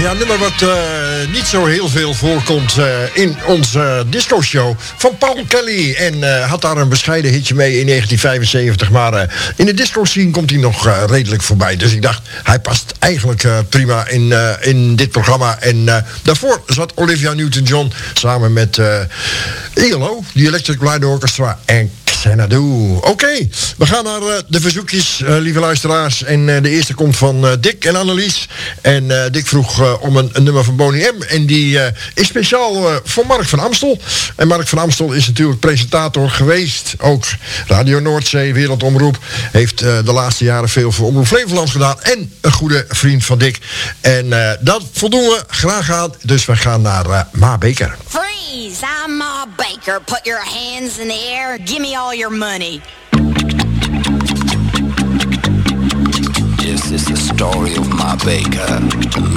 Ja, een nummer wat niet zo heel veel voorkomt in onze disco-show van Paul Kelly. En had daar een bescheiden hitje mee in 1975. Maar in de disco-scene komt hij nog redelijk voorbij. Dus ik dacht, hij past eigenlijk prima in dit programma. En daarvoor zat Olivia Newton-John samen met ELO, die Electric Light Orchestra en Xanadu. Oké, we gaan naar de verzoekjes, lieve luisteraars. En de eerste komt van Dick en Annelies. En Dick vroeg om een nummer van Boney M. En die is speciaal voor Mark van Amstel. En Mark van Amstel is natuurlijk presentator geweest. Ook Radio Noordzee, Wereldomroep. Heeft de laatste jaren veel voor Omroep Flevoland gedaan. En een goede vriend van Dick. En dat voldoen we graag aan. Dus we gaan naar Ma Baker. Freeze! I'm Ma Baker. Put your hands in the air. Give me all your money. This is the story of Ma Baker.